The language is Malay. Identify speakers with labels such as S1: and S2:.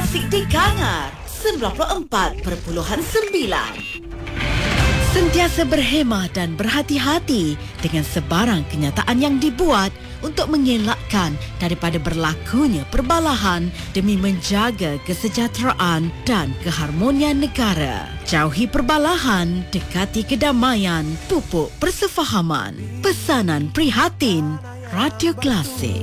S1: Klasik di Kangar 94.9. Sentiasa berhemah dan berhati-hati dengan sebarang kenyataan yang dibuat untuk mengelakkan daripada berlakunya perbalahan demi menjaga kesejahteraan dan keharmonian negara. Jauhi perbalahan, dekati kedamaian, pupuk persefahaman. Pesanan prihatin Radio Klasik.